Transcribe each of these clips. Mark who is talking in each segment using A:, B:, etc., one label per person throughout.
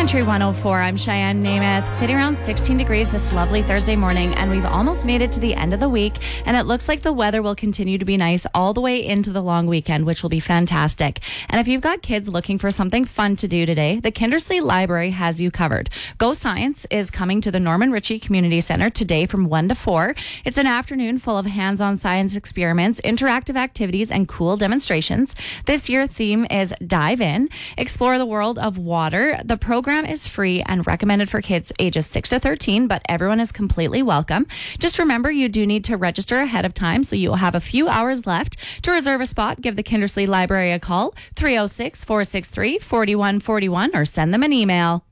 A: Country 104, I'm Cheyenne Namath, sitting around 16 degrees this lovely Thursday morning, and we've almost made it to the end of the week, and it looks like the weather will continue to be nice all the way into the long weekend, which will be fantastic. And if you've got kids looking for something fun to do today, the Kindersley Library has you covered. Go Science is coming to the Norman Ritchie Community Center today from 1 to 4. It's an afternoon full of hands-on science experiments, interactive activities, and cool demonstrations. This year's theme is Dive In. Explore the world of water. The program is free and recommended for kids ages 6 to 13, but everyone is completely welcome. Just remember, you do need to register ahead of time, so you'll have a few hours left. To reserve a spot, give the Kindersley Library a call, 306-463-4141, or send them an email.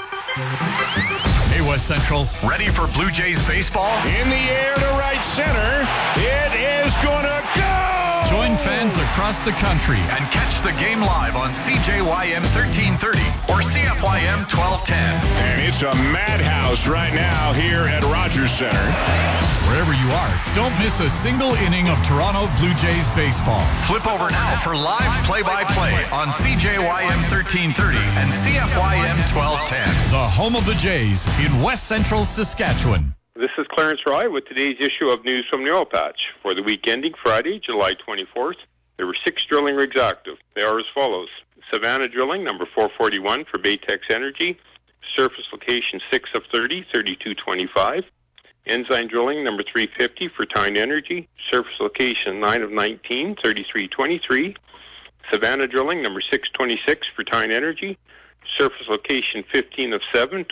B: Hey, West Central, ready for Blue Jays baseball?
C: In the air to right center. It is going to go!
B: Join fans across the country and catch the game live on CJYM 1330 or CFYM 1210.
C: And it's a madhouse right now here at Rogers Center.
B: Wherever you are, don't miss a single inning of Toronto Blue Jays baseball. Flip over now for live play-by-play on CJYM 1330 and CFYM 1210. The home of the Jays in West Central Saskatchewan.
D: This is Clarence Rye with today's issue of News from the Oil Patch. For the week ending Friday, July 24th, there were 6 drilling rigs active. They are as follows. Savannah Drilling, number 441 for Baytex Energy. Surface location 6 of 30, 3225. Ensign Drilling, number 350 for Tyne Energy. Surface location 9 of 19, 3323. Savannah Drilling, number 626 for Tyne Energy. Surface location 15 of 7,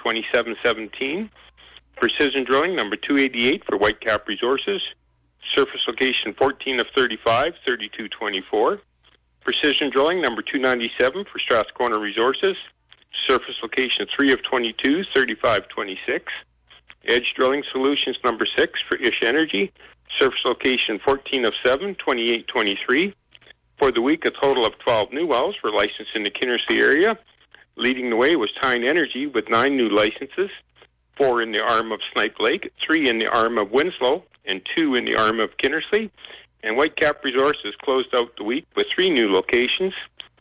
D: 2717. Precision Drilling, number 288 for Whitecap Resources. Surface location 14 of 35, 3224. Precision Drilling, number 297 for Strathcona Resources. Surface location 3 of 22, 3526. Edge Drilling Solutions, number 6 for Ish Energy. Surface location 14 of 7, 2823. For the week, a total of 12 new wells were licensed in the Kindersley area. Leading the way was Tyne Energy with 9 new licenses. 4 in the arm of Snipe Lake, 3 in the arm of Winslow, and 2 in the arm of Kindersley. And Whitecap Resources closed out the week with 3 new locations,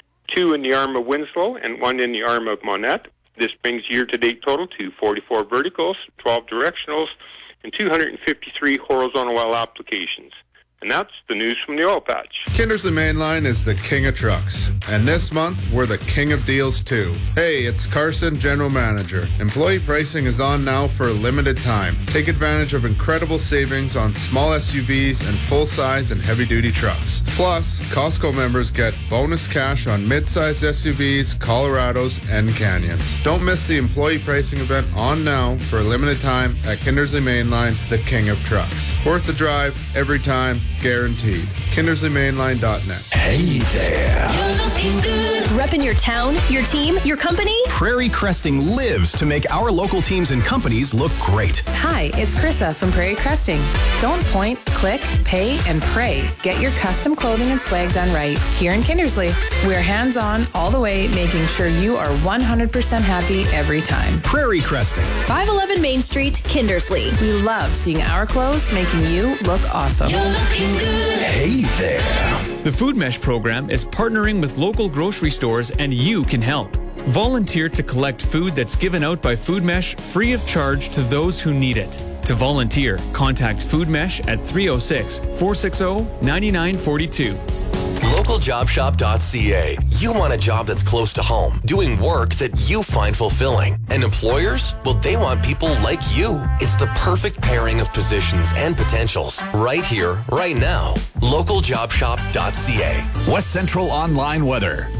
D: 2 in the arm of Winslow and 1 in the arm of Monette. This brings year-to-date total to 44 verticals, 12 directionals, and 253 horizontal well applications. And that's the news from the oil patch.
E: Kindersley Mainline is the king of trucks. And this month, we're the king of deals too. Hey, it's Carson, General Manager. Employee pricing is on now for a limited time. Take advantage of incredible savings on small SUVs and full-size and heavy-duty trucks. Plus, Costco members get bonus cash on mid-size SUVs, Colorados, and Canyons. Don't miss the employee pricing event on now for a limited time at Kindersley Mainline, the king of trucks. Worth the drive, every time, guaranteed. KindersleyMainline.net.
F: Hey there.
G: You're looking good.
H: Repping your town, your team, your company?
F: Prairie Cresting lives to make our local teams and companies look great.
I: Hi, it's Krissa from Prairie Cresting. Don't point, click, pay, and pray. Get your custom clothing and swag done right here in Kindersley. We're hands-on all the way, making sure you are 100% happy every time.
F: Prairie Cresting.
H: 511 Main Street, Kindersley.
I: We love seeing our clothes making you look awesome.
G: You're looking good.
F: Hey there.
J: The Food Mesh program is partnering with local grocery stores, and you can help. Volunteer to collect food that's given out by Food Mesh free of charge to those who need it. To volunteer, contact Food Mesh at 306-460-9942.
K: LocalJobShop.ca. You want a job that's close to home, doing work that you find fulfilling. And employers? Well, they want people like you. It's the perfect pairing of positions and potentials. Right here, right now. LocalJobShop.ca.
B: West Central Online Weather.